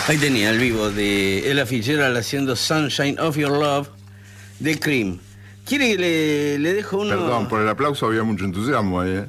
Ahí tenía el vivo de Ella Fitzgerald haciendo Sunshine of Your Love de Cream. ¿Quiere que le dejo uno? Perdón, por el aplauso había mucho entusiasmo ahí,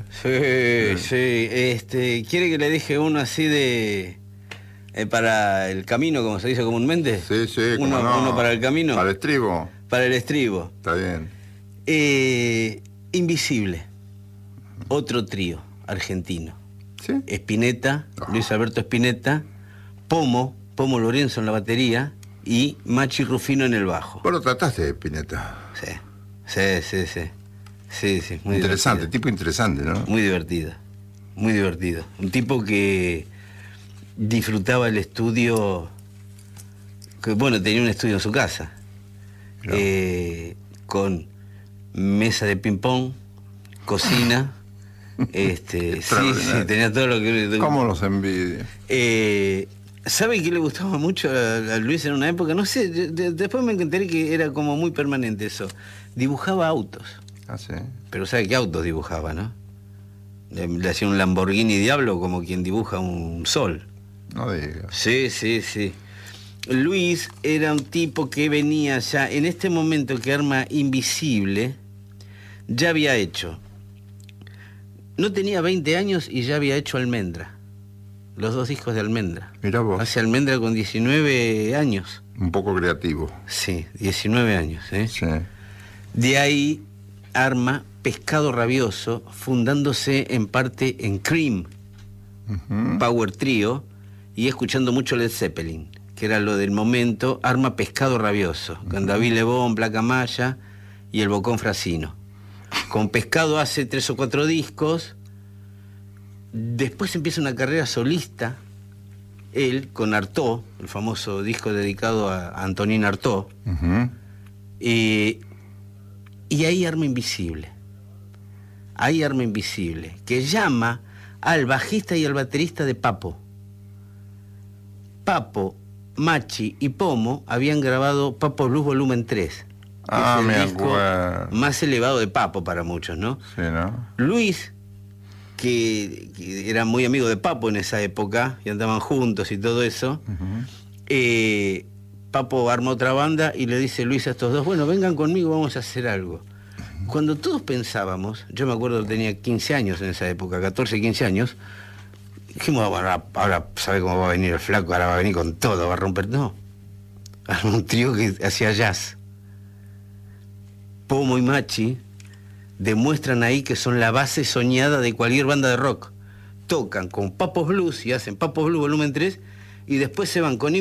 Sí. ¿Quiere que le deje uno así de... para el camino, como se dice comúnmente? Sí, Uno para el camino. ¿Para el estribo? Para el estribo. Está bien. Invisible. Otro trío argentino. ¿Sí? Spinetta, Luis Alberto Spinetta, Pomo Lorenzo en la batería y Machi Rufino en el bajo. Vos lo trataste de Spinetta. Sí, muy interesante, divertido. tipo interesante, ¿no? Muy divertido. Un tipo que disfrutaba el estudio, que bueno, tenía un estudio en su casa, Claro. con mesa de ping-pong, cocina, sí, tenía todo lo que... ¿Cómo los envidio? ¿Sabe qué le gustaba mucho a Luis en una época? No sé, después me enteré que era como muy permanente eso. Dibujaba autos. Ah, sí. Pero ¿sabe qué autos dibujaba, no? Le hacía un Lamborghini Diablo como quien dibuja un sol. No digas. Sí. Luis era un tipo que venía ya, en este momento que arma Invisible, ya había hecho. No tenía 20 años y ya había hecho Almendra. Los 2 discos de Almendra. Mirá vos. Hace Almendra con 19 años. Un poco creativo. Sí, 19 años. Sí. De ahí arma Pescado Rabioso, fundándose en parte en Cream, Power Trio, y escuchando mucho Led Zeppelin, que era lo del momento. Arma Pescado Rabioso, con David Lebón, Placa Maya y el Bocón Frasino. Con Pescado hace 3 o 4 discos. Después empieza una carrera solista, él con Artaud, el famoso disco dedicado a Antonín Artaud, y ahí arma Invisible. Que llama al bajista y al baterista de Papo. Papo, Machi y Pomo habían grabado Papo Blues Volumen 3. Ah, es el me disco acuerdo. más elevado de Papo para muchos, ¿no? Sí, ¿no? Luis, que era muy amigo de Papo en esa época, y andaban juntos y todo eso, Papo armó otra banda y le dice Luis a estos dos, bueno, vengan conmigo, vamos a hacer algo. Cuando todos pensábamos, yo me acuerdo que tenía 15 años en esa época, 14, 15 años, dijimos, ahora sabe cómo va a venir el flaco, ahora va a venir con todo, va a romper. No, armó un trío que hacía jazz. Pomo y Machi demuestran ahí que son la base soñada de cualquier banda de rock. Tocan con Papos Blues y hacen Papos Blues Volumen 3 y después se van con